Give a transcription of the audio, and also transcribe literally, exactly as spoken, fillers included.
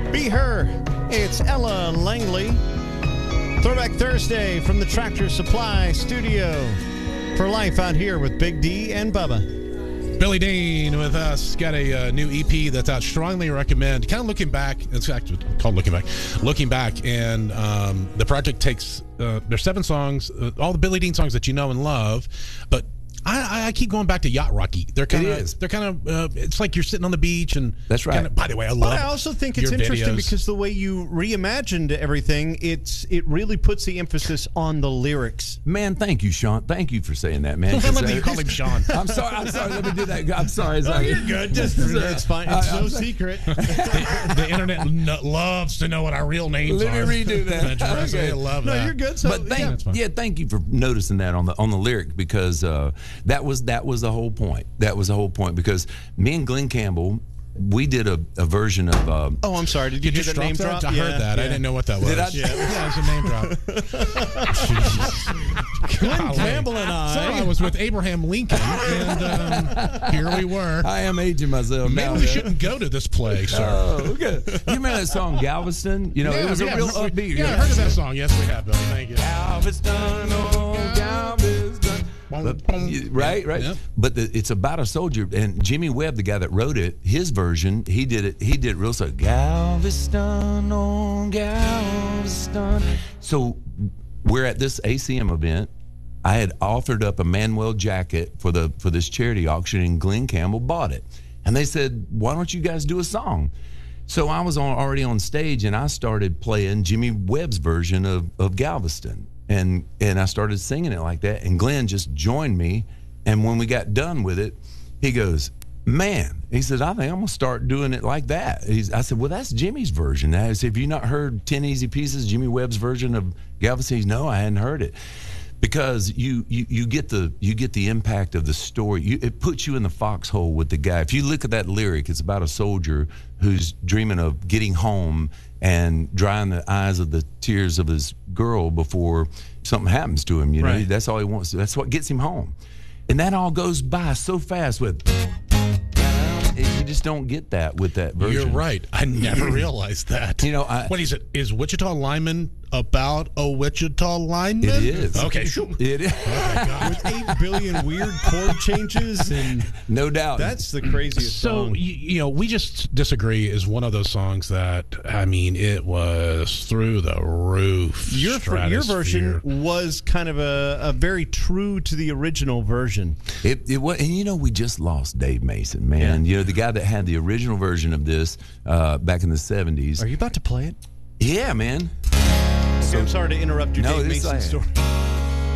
Be Her. It's Ella Langley. Throwback Thursday from the Tractor Supply Studio. For life out here with Big D and Bubba. Billy Dean with us. Got a uh, new E P that's out. Strongly recommend. Kind of looking back. It's actually called Looking Back. Looking back. And um, the project takes, uh, there's seven songs, uh, all the Billy Dean songs that you know and love. But I, I keep going back to Yacht Rocky. They're kind of, they're kind of, uh, it's like you're sitting on the beach and. That's right. Kinda, by the way, I love. But I also think it's interesting videos. because the way you reimagined everything, it's it really puts the emphasis on the lyrics. Man, thank you, Sean. Thank you for saying that, man. I'm gonna call him Sean. I'm sorry. I'm sorry. Let me do that. I'm sorry. Oh, you're good. Just, it's fine. It's no secret. the, the internet n- loves to know what our real names Let are. me redo that. Okay. I love no, that. you're good. So, but thank, yeah. yeah, thank you for noticing that on the on the lyric because uh, that was that was the whole point. That was the whole point because me and Glenn Campbell, we did a, a version of. Uh, oh, I'm sorry. Did you, Did hear you that name that? drop? I Yeah, heard that. yeah. I didn't know what that was. Did I? Yeah, yeah, it was a name drop. Glenn Campbell and I. So I was with Abraham Lincoln, and um, here we were. I am aging myself Maybe now. we shouldn't go to this play, sir. Oh, okay. You remember that song Galveston? You know, yeah, it was yeah, a real we- upbeat. Yeah, I heard of that song. Yes, we have, Billy. Thank you. Galveston, oh, Galveston. But- right, right. Yep. But the, it's about a soldier, and Jimmy Webb, the guy that wrote it, his version, he did it. He did it real so. Galveston, oh Galveston. So we're at this A C M event. I had offered up a Manuel jacket for the for this charity auction, and Glenn Campbell bought it. And they said, "Why don't you guys do a song?" So I was on, already on stage, and I started playing Jimmy Webb's version of, of Galveston. And and I started singing it like that, and Glenn just joined me. And when we got done with it, he goes, "Man," he says, "I think I'm gonna start doing it like that." He's, I said, "Well, that's Jimmy's version." I said, "Have you not heard ten Easy Pieces, Jimmy Webb's version of Galveston?" He says, "No, I hadn't heard it." Because you, you, you get the you get the impact of the story. You, it puts you in the foxhole with the guy. If you look at that lyric, it's about a soldier who's dreaming of getting home and drying the eyes of the tears of his girl before something happens to him. You know, Right. that's all he wants. That's what gets him home, and that all goes by so fast. With you just don't get that with that version. You're right. I never realized that. You know, I- what is it? Is Wichita Lineman about a Wichita lineman? It is. Okay, sure. It is. With eight billion weird chord changes, and No doubt. that's the craziest So, song. you, you know, We Just Disagree is one of those songs that, I mean, it was through the roof. Your your version stratosphere. was kind of a, a very true to the original version. It, it was, and you know, we just lost Dave Mason, man. Yeah. You know, the guy that had the original version of this uh, back in the seventies. Are you about to play it? Yeah, man. Okay, I'm sorry to interrupt your No, Dave it's Mason like- story.